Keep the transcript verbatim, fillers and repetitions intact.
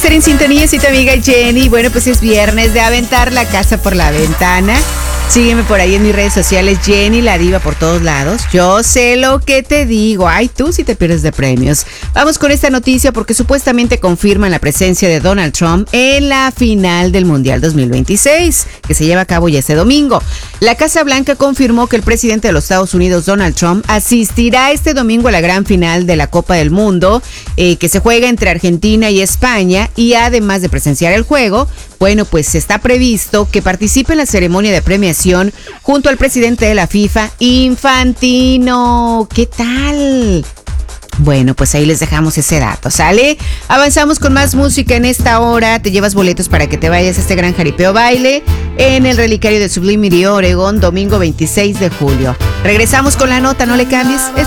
estar en sintonía, soy tu amiga Jenny. Bueno, pues es viernes de aventar la casa por la ventana. Sígueme por ahí en mis redes sociales, Jenny la Diva, por todos lados. Yo sé lo que te digo. Ay, tú si te pierdes de premios. Vamos con esta noticia porque supuestamente confirman la presencia de Donald Trump en la final del Mundial dos mil veintiséis, que se lleva a cabo ya este domingo. La Casa Blanca confirmó que el presidente de los Estados Unidos, Donald Trump, asistirá este domingo a la gran final de la Copa del Mundo, eh, que se juega entre Argentina y España, y además de presenciar el juego, bueno, pues está previsto que participe en la ceremonia de premiación junto al presidente de la FIFA, Infantino. ¿Qué tal? Bueno, pues ahí les dejamos ese dato, ¿sale? Avanzamos con más música en esta hora. Te llevas boletos para que te vayas a este gran jaripeo baile en el relicario de Sublimity, Oregon, domingo veintiséis de julio. Regresamos con la nota, no le cambies. Es